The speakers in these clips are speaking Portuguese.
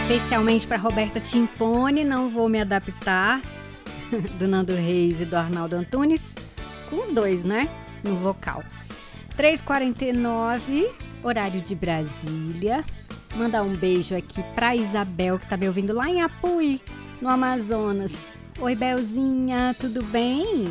Especialmente para Roberta Timpone, não vou me adaptar, do Nando Reis e do Arnaldo Antunes, com os dois, né, no vocal. 3h49, horário de Brasília. Mandar um beijo aqui pra Isabel, que tá me ouvindo lá em Apuí, no Amazonas. Oi, Belzinha, tudo bem?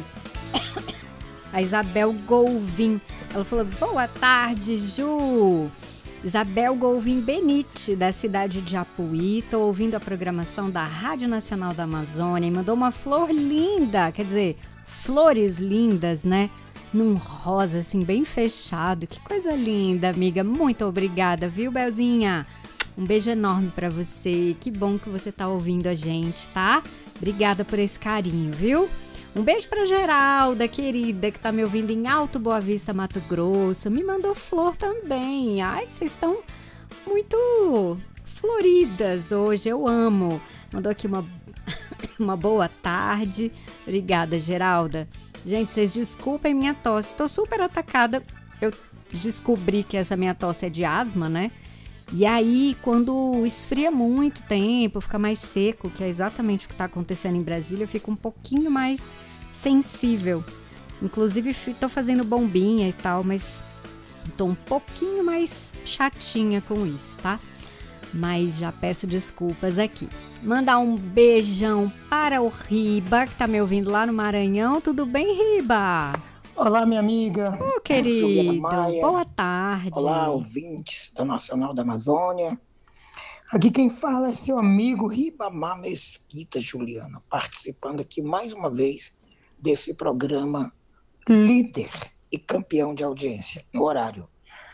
A Isabel Golvin, ela falou, boa tarde, Ju. Isabel Golvin Benite, da cidade de Apuí, tô ouvindo a programação da Rádio Nacional da Amazônia e mandou uma flor linda, quer dizer, flores lindas, né? Num rosa, assim, bem fechado. Que coisa linda, amiga. Muito obrigada, viu, Belzinha? Um beijo enorme pra você. Que bom que você tá ouvindo a gente, tá? Obrigada por esse carinho, viu? Um beijo pra Geralda, querida, que tá me ouvindo em Alto Boa Vista, Mato Grosso. Me mandou flor também. Ai, vocês estão muito floridas hoje. Eu amo. Mandou aqui uma boa tarde. Obrigada, Geralda. Gente, vocês desculpem minha tosse. Estou super atacada. Eu descobri que essa minha tosse é de asma, né? E aí, quando esfria muito tempo, fica mais seco, que é exatamente o que está acontecendo em Brasília, eu fico um pouquinho mais sensível. Inclusive, estou fazendo bombinha e tal, mas estou um pouquinho mais chatinha com isso, tá? Mas já peço desculpas aqui. Mandar um beijão para o Riba, que tá me ouvindo lá no Maranhão. Tudo bem, Riba? Olá, minha amiga. Ô, querido. Boa tarde. Olá, ouvintes da Nacional da Amazônia. Aqui quem fala é seu amigo Ribamar Mesquita, Juliana, participando aqui mais uma vez desse programa líder e campeão de audiência no horário.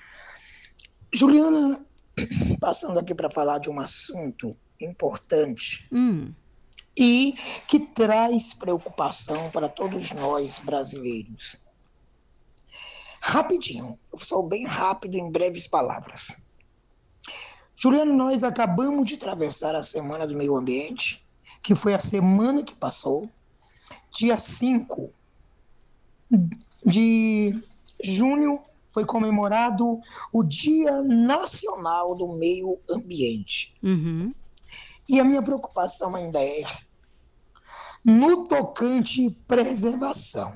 Juliana, passando aqui para falar de um assunto importante e que traz preocupação para todos nós brasileiros. Rapidinho, eu sou bem rápido em breves palavras. Juliana, nós acabamos de atravessar a Semana do Meio Ambiente, que foi a semana que passou, dia 5 de junho, foi comemorado o Dia Nacional do Meio Ambiente. E a minha preocupação ainda é no tocante preservação.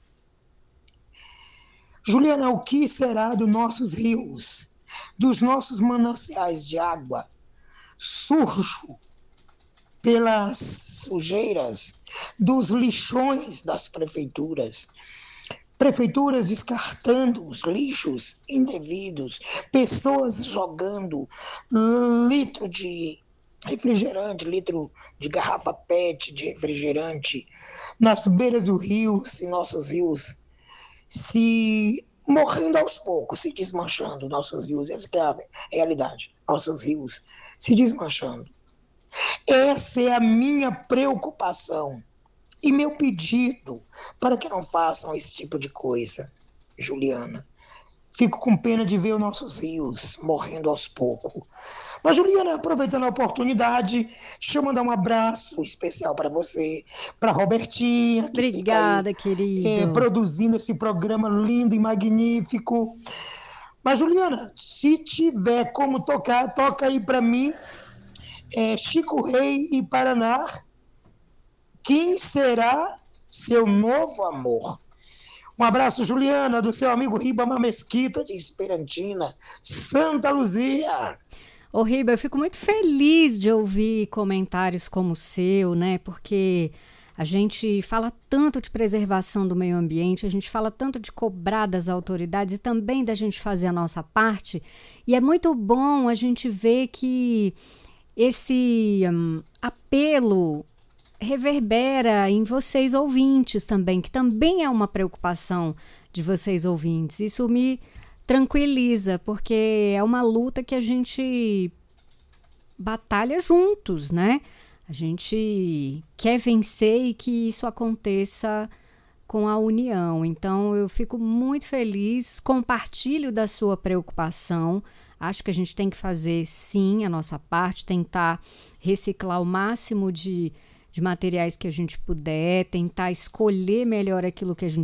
Juliana, o que será dos nossos rios, dos nossos mananciais de água, sujo pelas sujeiras, dos lixões das prefeituras descartando os lixos indevidos, pessoas jogando litro de refrigerante, litro de garrafa PET de refrigerante nas beiras do rio, se nossos rios se morrendo aos poucos, se desmanchando, nossos rios, essa é a realidade, nossos rios se desmanchando. Essa é a minha preocupação e meu pedido para que não façam esse tipo de coisa, Juliana. Fico com pena de ver os nossos rios morrendo aos poucos. Mas, Juliana, aproveitando a oportunidade, deixa eu mandar um abraço especial para você, para Robertinha, que Obrigada, fica aí, querido. produzindo esse programa lindo e magnífico. Mas, Juliana, se tiver como tocar, toca aí para mim, Chico Rei e Paraná, quem será seu novo amor? Um abraço, Juliana, do seu amigo Ribamar Mesquita, de Esperantina, Santa Luzia. Ô, Riba, eu fico muito feliz de ouvir comentários como o seu, né? Porque a gente fala tanto de preservação do meio ambiente, a gente fala tanto de cobrar das autoridades e também da gente fazer a nossa parte. E é muito bom a gente ver que esse apelo reverbera em vocês ouvintes também, que também é uma preocupação de vocês ouvintes. Isso me tranquiliza, porque é uma luta que a gente batalha juntos, né? A gente quer vencer e que isso aconteça com a união. Então, eu fico muito feliz, compartilho da sua preocupação. Acho que a gente tem que fazer, sim, a nossa parte, tentar reciclar o máximo de materiais que a gente puder, tentar escolher melhor aquilo que a gente